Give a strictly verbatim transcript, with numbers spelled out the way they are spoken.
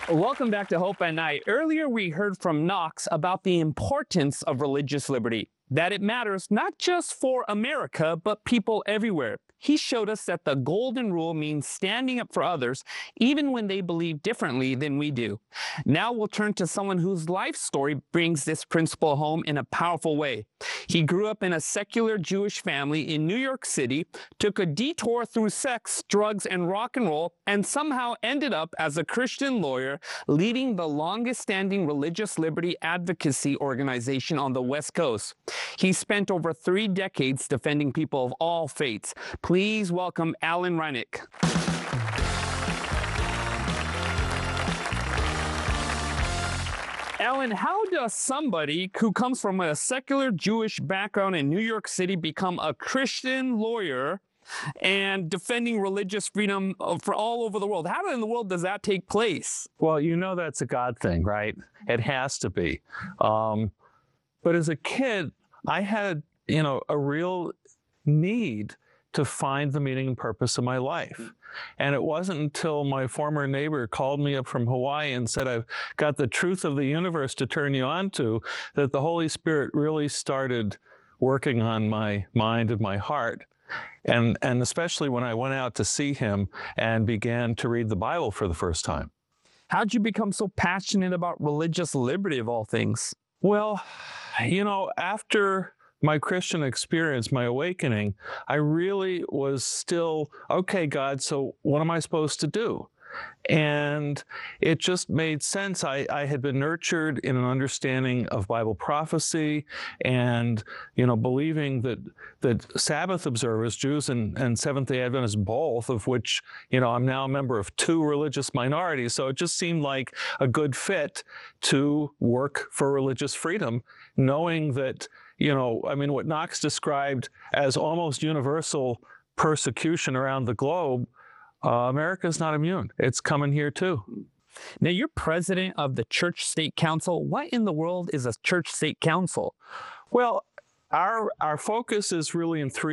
Welcome back to Hope at Night. Earlier, we heard from Knox about the importance of religious liberty, that it matters not just for America, but people everywhere. He showed us that the golden rule means standing up for others, even when they believe differently than we do. Now we'll turn to someone whose life story brings this principle home in a powerful way. He grew up in a secular Jewish family in New York City, took a detour through sex, drugs, and rock and roll, and somehow ended up as a Christian lawyer leading the longest-standing religious liberty advocacy organization on the West Coast. He spent over three decades defending people of all faiths. Please welcome Alan Reinach. Alan, how does somebody who comes from a secular Jewish background in New York City become a Christian lawyer and defending religious freedom for all over the world? How in the world does that take place? Well, you know that's a God thing, right? It has to be. Um, but as a kid, I had, you know, a real need to find the meaning and purpose of my life. And it wasn't until my former neighbor called me up from Hawaii and said, I've got the truth of the universe to turn you on to, that the Holy Spirit really started working on my mind and my heart. And, and especially when I went out to see him and began to read the Bible for the first time. How'd you become so passionate about religious liberty of all things? Well, you know, after my Christian experience, my awakening, I really was still, okay, God, so what am I supposed to do? And it just made sense. I, I had been nurtured in an understanding of Bible prophecy and, you know, believing that that Sabbath observers, Jews and, and Seventh-day Adventists both, of which, you know, I'm now a member of two religious minorities. So it just seemed like a good fit to work for religious freedom, knowing that, you know, I mean, what Knox described as almost universal persecution around the globe, Uh, America's not immune. It's coming here too. Now, you're president of the Church State Council. What in the world is a Church State Council? Well, our our focus is really in three